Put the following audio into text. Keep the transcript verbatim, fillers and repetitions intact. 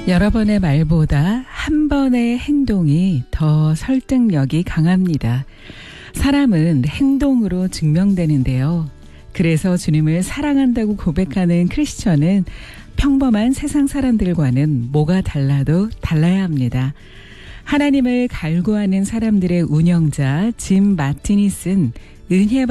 여러 번의 말보다 한 번의 행동이 더 설득력이 강합니다. 사람은 행동으로 증명되는데요. 그래서 주님을 사랑한다고 고백하는 크리스천은 평범한 세상 사람들과는 뭐가 달라도 달라야 합니다. 하나님을 갈구하는 사람들의 운영자 짐 마티니 쓴 은혜